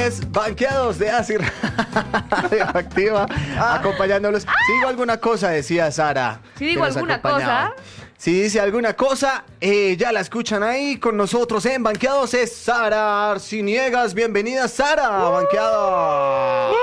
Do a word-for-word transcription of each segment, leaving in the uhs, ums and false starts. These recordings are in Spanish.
es Banqueados de Asir Radioactiva, acompañándolos. Si digo alguna cosa, decía Sara. Si digo alguna cosa. Si dice alguna cosa, eh, ya la escuchan ahí con nosotros en Banqueados. Es Sara Arciniegas. Bienvenida, Sara, uh, Banqueados.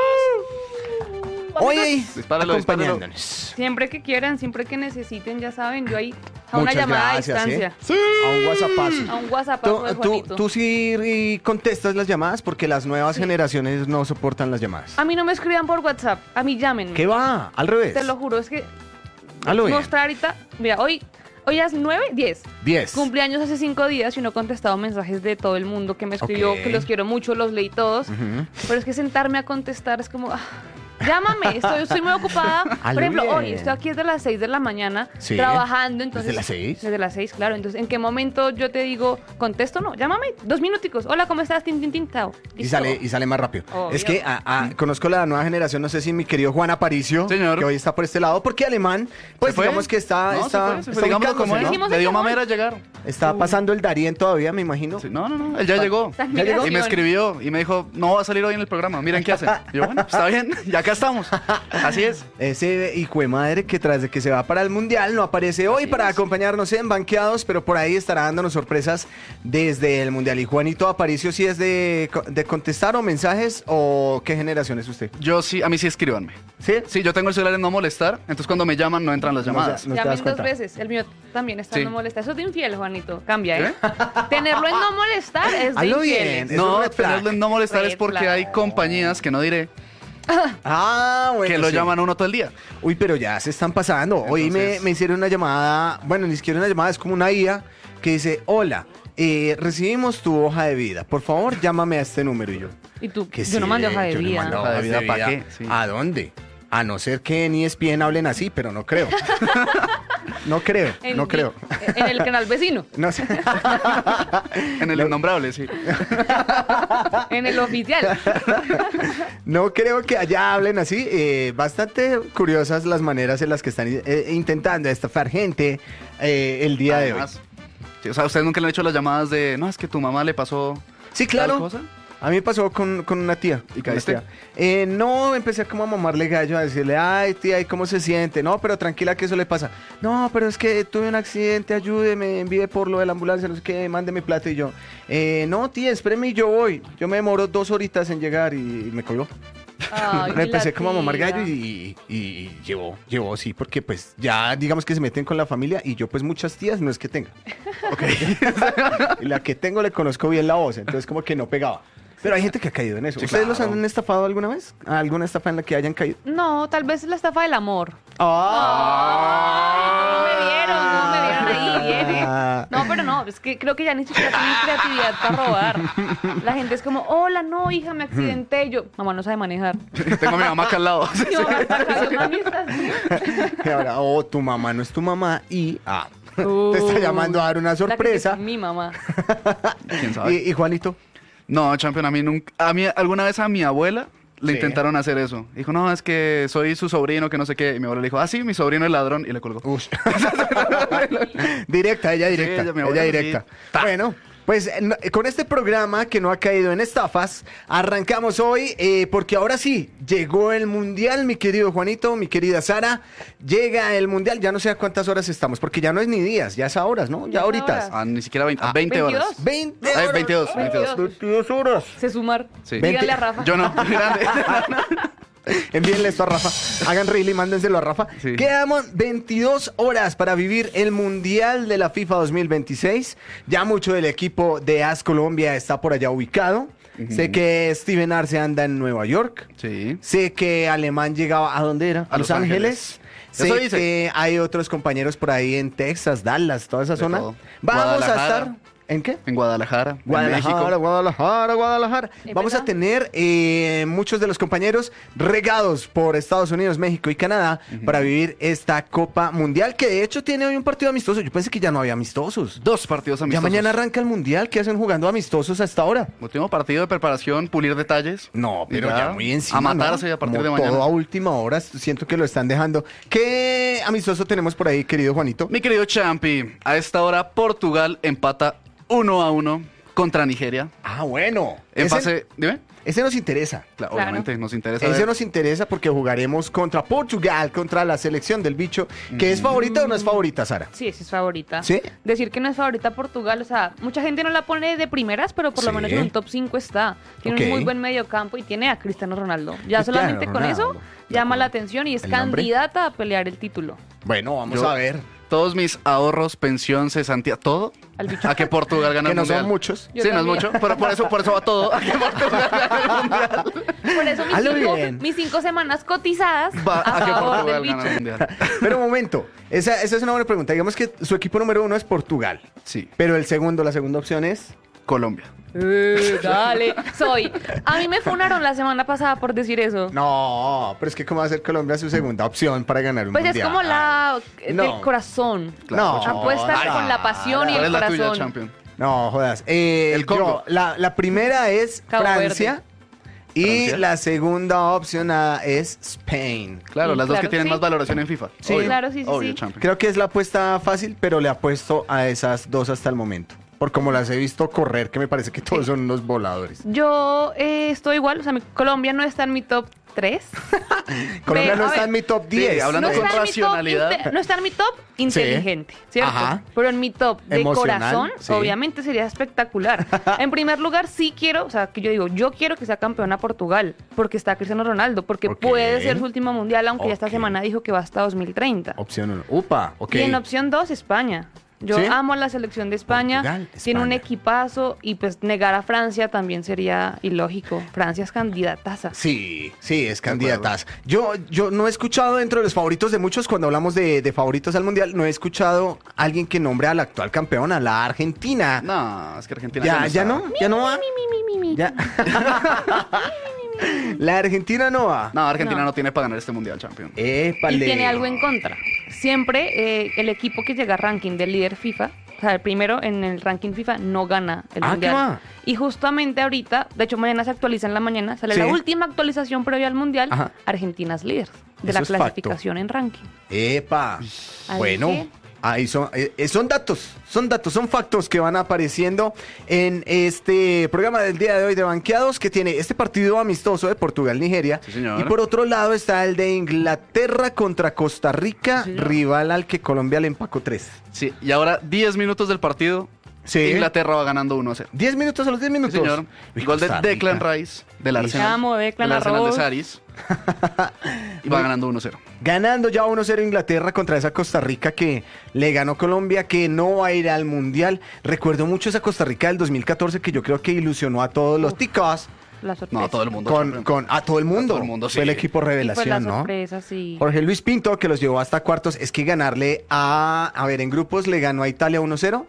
Uh, Oye, acompañándonos. Siempre que quieran, siempre que necesiten, ya saben, yo ahí a una Muchas llamada gracias, a distancia. ¿eh? Sí. A un WhatsAppazo. A un WhatsAppazo de ¿Tú, Juanito. tú, tú sí contestas las llamadas porque las nuevas sí. generaciones no soportan las llamadas. A mí no me escriban por WhatsApp, a mí llámenme. ¿Qué va? Al revés. Te lo juro, es que Halo mostrar ahorita, mira, hoy Hoy es nueve, diez. diez. Cumpleaños hace cinco días y no he contestado mensajes de todo el mundo que me escribió, okay. que los quiero mucho, los leí todos. Uh-huh. Pero es que sentarme a contestar es como... Ah, llámame, estoy, estoy muy ocupada. Aló, por ejemplo, bien. hoy estoy aquí desde las seis de la mañana ¿Sí? trabajando. Entonces, ¿Desde las seis? Desde las seis, claro. Entonces, ¿en qué momento yo te digo, contesto? No, llámame, dos minuticos. Hola, ¿cómo estás? Tin, tin, tin, tao. Y sale, y sale más rápido. Obvio. Es que a, a, conozco la nueva generación, no sé si mi querido Juan Aparicio, Señor. que hoy está por este lado, porque Alemán, pues digamos que está... No, está, se fue, se está fue. Digámoslo como es, ¿no? Le dio mamera llegar. Está pasando el Darién todavía, me imagino. Sí, no, no, no, él ya llegó. ¿Ya llegó? Y me escribió y me dijo, no va a salir hoy en el programa, miren qué hacen. Y yo, bueno, está bien, y acá estamos. Así es. Ese hijo de madre que tras de que se va para el Mundial no aparece hoy Así para es. acompañarnos en Banqueados, pero por ahí estará dándonos sorpresas desde el Mundial. Y Juanito Aparicio, ¿sí es de, de contestar o mensajes o qué generación es usted? Yo sí, a mí sí escríbanme. ¿Sí? Sí, yo tengo el celular en no molestar, entonces cuando me llaman no entran las llamadas. No te Llamen das dos cuenta. veces. El mío también está Sí. en no molestar. Eso es de infiel, Juanito. Cambia, ¿eh? Tenerlo en no molestar es de Hazlo infieles. bien. Es un No, red flag. tenerlo en no molestar Red es porque flag. hay compañías que no diré Ah, bueno. que lo sí. llaman a uno todo el día. Uy, pero ya se están pasando. Hoy me, Entonces- me hicieron una llamada, bueno, ni siquiera una llamada, es como una I A que dice, hola, eh, recibimos tu hoja de vida. Por favor, llámame a este número. Y yo, Y tú, que yo no sí, mandé hoja de yo no vida. mando Hoja de hojas vida, ¿pa' qué? Sí. ¿A dónde? A no ser que en E S P N hablen así, pero no creo. No creo, En, no creo. En el canal vecino. No sé. En el innombrable, sí. En el oficial. No creo que allá hablen así. Eh, bastante curiosas las maneras en las que están eh, intentando estafar gente eh, el día de hoy. Además, sí, o sea, ¿ustedes nunca le han hecho las llamadas de, no, es que tu mamá le pasó Sí, tal claro. cosa? A mí me pasó con, con una tía. ¿Y con una caíste? tía. Eh, no, empecé como a mamarle gallo, a decirle, ay, tía, ¿y cómo se siente? No, pero tranquila que eso le pasa. No, pero es que tuve un accidente, ayúdeme, envíe por lo de la ambulancia, no sé qué, mándeme plata. Y yo, eh, no, tía, espéreme y yo voy. Yo me demoro dos horitas en llegar y, y me colgó. Ay, Me la empecé como a mamar tía. gallo y, y, y llevó, llevó, sí, porque pues ya digamos que se meten con la familia y yo pues muchas tías no es que tenga. Ok. Y la que tengo le conozco bien la voz, entonces como que no pegaba. Pero hay gente que ha caído en eso. Sí, ¿Ustedes claro. los han estafado alguna vez? ¿Alguna estafa en la que hayan caído? No, tal vez es la estafa del amor. ¡Ah! ¿Cómo me vieron? ¿Cómo me vieron ahí? Bien, ¿eh? Ah. No, pero no, es que creo que ya ni siquiera tienen creatividad para robar. La gente es como, hola, no, hija, me accidenté. Yo, mamá no sabe manejar. Tengo a mi mamá acá al lado. Mi mamá está acá, yo, mami, ¿estás bien? Y ahora, oh, tu mamá no es tu mamá y ah, Uh, te está llamando a dar una la que sorpresa. es mi mamá. ¿Quién sabe? Y, y Juanito, No, champion, a mí nunca. A mí, alguna vez a mi abuela le Sí. intentaron hacer eso. Dijo, no, es que soy su sobrino, que no sé qué. Y mi abuela le dijo, ah, sí, mi sobrino es ladrón. Y le colgó. Ush. Directa, ella directa. ella, mi ella abuela, directa. sí. Ta. Bueno, pues eh, no- con este programa que no ha caído en estafas, arrancamos hoy eh, porque ahora sí, llegó el Mundial, mi querido Juanito, mi querida Sara. Llega el Mundial, ya no sé a cuántas horas estamos, porque ya no es ni días, ya es a horas, ¿no? Ya Ya es ahoritas. horas. Ah, ni siquiera veinte, Ah, veinte horas. ¿veintidós? veinte Ay, horas. veintidós, veintidós. veintidós horas. Se sumar. Sí. Díganle veinte. a Rafa. Yo no, grande. Envíenle esto a Rafa. Hagan reel y mándenselo a Rafa. Sí. Quedamos veintidós horas para vivir el Mundial de la FIFA dos mil veintiséis. Ya mucho del equipo de A S Colombia está por allá ubicado. Ujú. Sé que Steven Arce anda en Nueva York. Sí. Sé que Alemán llegaba... ¿A dónde era? A Los Ángeles. Sé Eso dice. que hay otros compañeros por ahí en Texas, Dallas, toda esa De zona. todo. Vamos a Guadalajara. estar... ¿En qué? En Guadalajara, en Guadalajara, México. Guadalajara, Guadalajara. ¿Es Vamos verdad? a tener eh, muchos de los compañeros regados por Estados Unidos, México y Canadá para vivir esta Copa Mundial, que de hecho tiene hoy un partido amistoso. Yo pensé que ya no había amistosos. Dos partidos Ya amistosos. mañana arranca el Mundial. ¿Qué hacen jugando amistosos hasta ahora? Último partido de preparación, pulir detalles. No, pero Y ya, muy encima, A matarse ¿no? a partir Como de mañana. todo a última hora. Siento que lo están dejando. ¿Qué amistoso tenemos por ahí, querido Juanito? Mi querido Champi, a esta hora Portugal empata uno a uno contra Nigeria. Ah, bueno. En ¿Ese? fase, dime. Ese nos interesa. Claro, Claro. obviamente nos interesa. Ese ver. nos interesa porque jugaremos contra Portugal, contra la selección del bicho, que es favorita o no es favorita, Sara. Sí, sí es favorita. ¿Sí? Decir que no es favorita Portugal, o sea, mucha gente no la pone de primeras, pero por lo Sí. menos en un top cinco está. Tiene Ok. un muy buen mediocampo y tiene a Cristiano Ronaldo. Ya Cristiano solamente con eso Ronaldo. llama la atención y es El nombre. candidata a pelear el título. Bueno, vamos Yo- a ver. Todos mis ahorros, pensión, cesantía, todo Al bicho. a que Portugal gane Que el no mundial. son muchos. Yo sí, no es también. mucho, pero por eso, por eso va todo. A que Portugal gane el mundial. Por eso mis Hazlo cinco, bien. mis cinco semanas cotizadas Va a a que favor del Portugal gane el bicho. mundial. Pero un momento, esa, esa es una buena pregunta. Digamos que su equipo número uno es Portugal, Sí, pero el segundo, la segunda opción es... Colombia. Eh, dale, soy. A mí me funaron la semana pasada por decir eso. No, pero es que ¿cómo va a ser Colombia su segunda opción para ganar un Pues mundial? es como la eh, No. del corazón. No, Apuestas Sara. con la pasión y ¿Cuál el es la tuya, corazón. champion? No, jodas. Eh, El yo, Congo. la, la primera es Cabo Francia y Francia. la segunda opción ah, es Spain. Claro, Sí, las dos claro, que tienen sí. más valoración en FIFA. Sí. Obvio, Claro, sí, sí, obvio, sí. champion. Creo que es la apuesta fácil, pero le apuesto a esas dos hasta el momento. Por como las he visto correr, que me parece que todos son unos voladores. Yo eh, estoy igual, o sea, mi- Colombia no está en mi top tres. Colombia Ve, no a está ver, en mi top sí, diez. hablando no con está en mi top racionalidad. inte- no está en mi top inteligente, ¿cierto? Ajá. Pero en mi top de Emocional, corazón, sí. obviamente sería espectacular. En primer lugar, sí quiero, o sea, que yo digo, yo quiero que sea campeona Portugal, porque está Cristiano Ronaldo, porque Ok. puede ser su último mundial, aunque ya esta Ok. semana dijo que va hasta dos mil treinta. Opción uno. Upa, ok. Y en opción dos, España. Yo ¿Sí? amo a la selección de España. Portugal, Tiene un España. equipazo y pues negar a Francia también sería ilógico. Francia es candidataza. Sí, sí, es De acuerdo. candidatas. Yo, yo no he escuchado dentro de los favoritos de muchos, cuando hablamos de, de favoritos al mundial, no he escuchado a alguien que nombre a la actual campeona, la Argentina. No, es que Argentina ya, no ya está. no, ya no va. Mi, mi, mi, mi. Ya. La Argentina no va. No, Argentina No. no, tiene para ganar este mundial, champion. Épale. Y tiene algo en contra. Siempre eh, el equipo que llega al ranking del líder FIFA, o sea, el primero en el ranking FIFA, no gana el Ah, ¿qué mundial. va? Y justamente ahorita, de hecho mañana se actualiza en la mañana, sale Sí. la última actualización previa al mundial, Ajá. Argentina es líder de Eso la es facto. clasificación en ranking. Epa. Así Bueno, que- ahí son, eh, eh, son datos, son datos, son factos que van apareciendo en este programa del día de hoy de Banqueados, que tiene este partido amistoso de Portugal-Nigeria. Sí, señor. Y por otro lado está el de Inglaterra contra Costa Rica, Sí, señor. rival al que Colombia le empacó tres. Sí, y ahora diez minutos del partido. Sí. Inglaterra va ganando uno a cero. diez minutos a los diez Sí, minutos. señor. Uy, Gol de Costa Declan Rica. Rice del Te Arsenal. amo, Declan del Arsenal de Arroz. Saris. Y va ganando uno cero. Ganando ya uno cero Inglaterra contra esa Costa Rica que le ganó Colombia, que no va a ir al Mundial. Recuerdo mucho esa Costa Rica del dos mil catorce que yo creo que ilusionó a todos los ticos. La sorpresa. No, todo el mundo. Con, champion. con a todo el mundo. A todo el mundo, Fue el sí. equipo Y fue la revelación, ¿no? sorpresa, sí. Jorge Luis Pinto, que los llevó hasta cuartos, es que ganarle a... A ver, en grupos le ganó a Italia uno cero.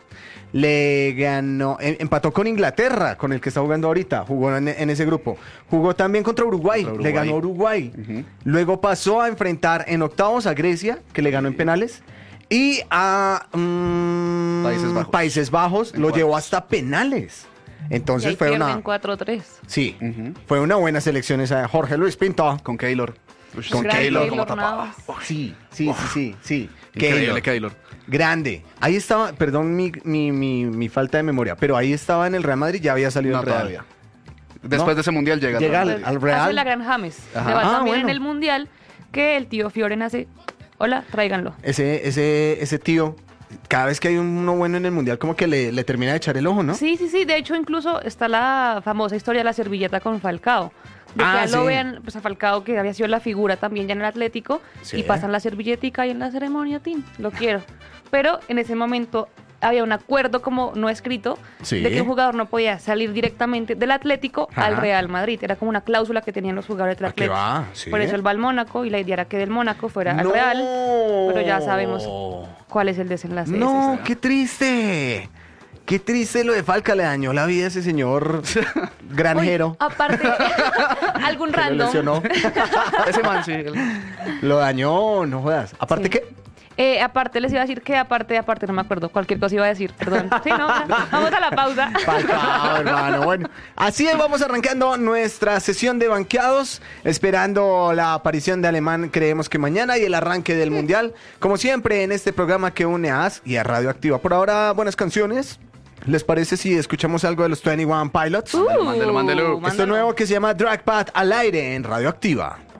Le ganó... em- empató con Inglaterra, con el que está jugando ahorita. Jugó en, en ese grupo. Jugó también contra Uruguay. Contra Le Uruguay. ganó a Uruguay. Ujú. Luego pasó a enfrentar en octavos a Grecia, que le ganó en penales. Y a... mm, Países Bajos. Países Bajos En lo llevó cuartos. hasta penales. Y Entonces ahí fue pierden una... cuatro tres. Sí, Ujú. fue una buena selección esa de Jorge Luis Pinto. Con Keylor. Uy, Con Gran Keylor, como Keylor tapaba. Navas. Sí, sí, sí, sí, sí. Increíble, Keylor. Keylor. Grande. Ahí estaba, perdón mi, mi, mi, mi falta de memoria, pero ahí estaba en el Real Madrid, ya había salido No, el Real. todavía. Después No. de ese mundial llega. Llega Real al- Madrid. Real. Hace la gran James. Ajá. Se va Ah, también bueno. en el mundial que el tío Fioren hace. Hola, tráiganlo. Ese, ese, ese tío, cada vez que hay uno bueno en el Mundial, como que le, le termina de echar el ojo, ¿no? Sí, sí, sí. De hecho, incluso está la famosa historia de la servilleta con Falcao. De Ah, que a él lo sí. vean, pues a Falcao, que había sido la figura también ya en el Atlético, Sí. y pasan la servilletica y en la ceremonia, tin, lo quiero. Pero en ese momento había un acuerdo como no escrito Sí. de que un jugador no podía salir directamente del Atlético Ajá. al Real Madrid. Era como una cláusula que tenían los jugadores del ¿A qué Atlético. va? Sí. Por eso él va al Mónaco y la idea era que del Mónaco fuera al No. Real. Pero ya sabemos cuál es el desenlace de esa No, historia. qué triste. Qué triste lo de Falca, le dañó la vida a ese señor granjero. Uy, aparte, algún que lo random. lesionó. Ese man, sí. él- Lo dañó, no jodas. Aparte Sí. que... Eh, aparte les iba a decir que aparte, aparte, no me acuerdo, cualquier cosa iba a decir, perdón. Sí, no, vamos a la pausa. Falcao, hermano. Bueno, así es, vamos arrancando nuestra sesión de banqueados, esperando la aparición de Alemán, creemos que mañana, y el arranque del Mundial, como siempre en este programa que une a A S y a Radioactiva. Por ahora, buenas canciones. ¿Les parece si escuchamos algo de los veintiuno Pilots? Uh, Mándelo, mándelo. Esto nuevo que se llama Drag Pad al aire en Radioactiva.